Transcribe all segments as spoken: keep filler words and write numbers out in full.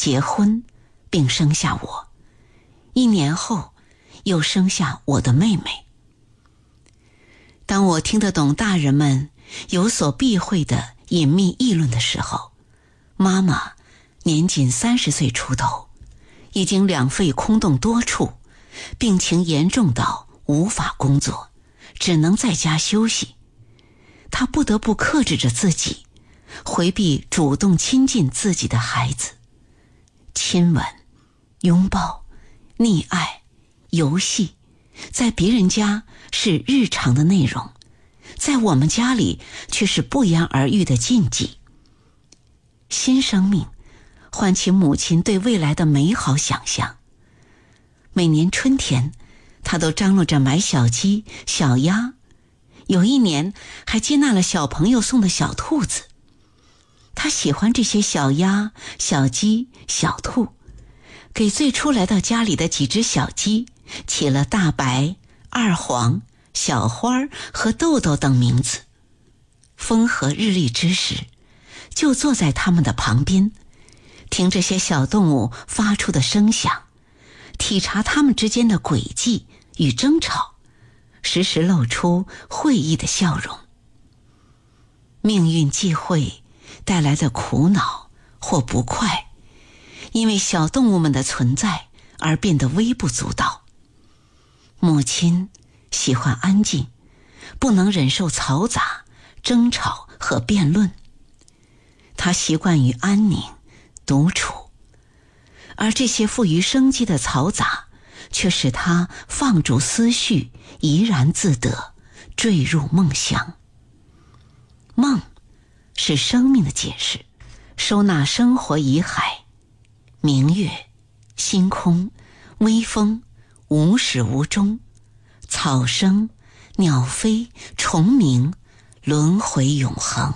结婚，并生下我。一年后，又生下我的妹妹。当我听得懂大人们有所避讳的隐秘议论的时候，妈妈年仅三十岁出头，已经两肺空洞多处，病情严重到无法工作，只能在家休息。她不得不克制着自己，回避主动亲近自己的孩子。亲吻、拥抱、溺爱、游戏，在别人家是日常的内容，在我们家里却是不言而喻的禁忌。新生命唤起母亲对未来的美好想象。每年春天，她都张罗着买小鸡、小鸭，有一年还接纳了小朋友送的小兔子。她喜欢这些小鸭、小鸡、小兔，给最初来到家里的几只小鸡起了大白、二黄、小花和豆豆等名字。风和日丽之时，就坐在它们的旁边，听这些小动物发出的声响，体察它们之间的轨迹与争吵，时时露出会意的笑容。命运际会带来的苦恼或不快，因为小动物们的存在而变得微不足道。母亲喜欢安静，不能忍受嘈杂、争吵和辩论。她习惯于安宁、独处，而这些富于生机的嘈杂，却使她放逐思绪，怡然自得，坠入梦乡。梦是生命的解释，收纳生活遗骸。明月、星空、微风，无始无终，草生、鸟飞、虫鸣，轮回永恒。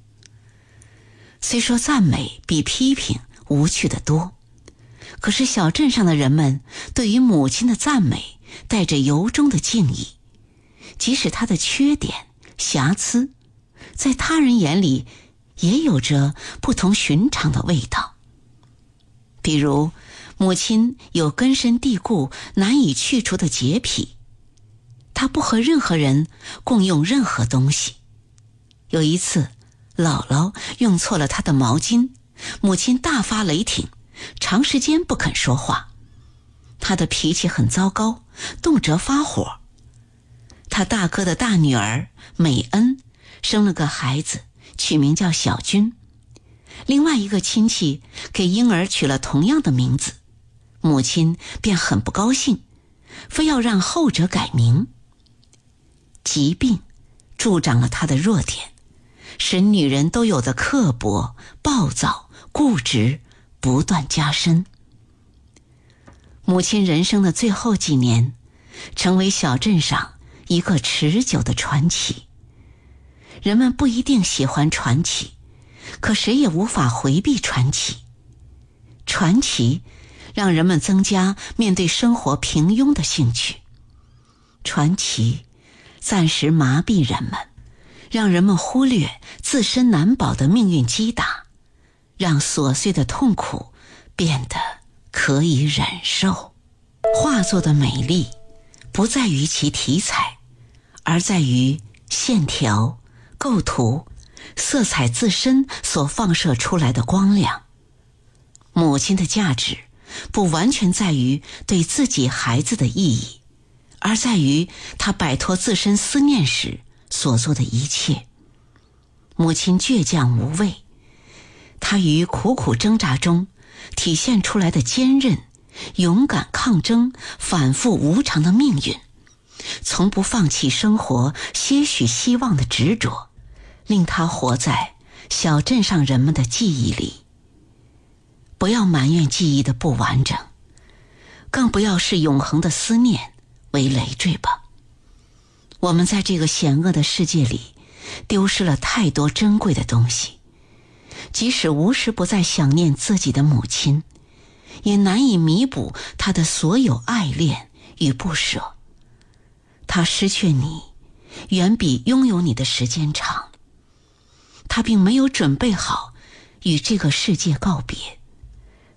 虽说赞美比批评无趣得多，可是小镇上的人们对于母亲的赞美带着由衷的敬意，即使她的缺点、瑕疵，在他人眼里也有着不同寻常的味道。比如，母亲有根深蒂固、难以去除的洁癖，她不和任何人共用任何东西。有一次，姥姥用错了她的毛巾，母亲大发雷霆，长时间不肯说话。她的脾气很糟糕，动辄发火。她大哥的大女儿美恩生了个孩子，取名叫小军。另外一个亲戚给婴儿取了同样的名字，母亲便很不高兴，非要让后者改名。疾病助长了她的弱点，使女人都有的刻薄、暴躁、固执不断加深。母亲人生的最后几年，成为小镇上一个持久的传奇。人们不一定喜欢传奇，可谁也无法回避传奇。传奇让人们增加面对生活平庸的兴趣。传奇暂时麻痹人们，让人们忽略自身难保的命运击打，让琐碎的痛苦变得可以忍受。画作的美丽不在于其题材，而在于线条、构图、色彩自身所放射出来的光亮。母亲的价值不完全在于对自己孩子的意义，而在于她摆脱自身思念时所做的一切。母亲倔强无畏，她于苦苦挣扎中体现出来的坚韧、勇敢抗争反复无常的命运，从不放弃生活些许希望的执着，令她活在小镇上人们的记忆里。不要埋怨记忆的不完整，更不要视永恒的思念为累赘吧。我们在这个险恶的世界里丢失了太多珍贵的东西，即使无时不在想念自己的母亲，也难以弥补她的所有爱恋与不舍。她失去你远比拥有你的时间长，她并没有准备好与这个世界告别。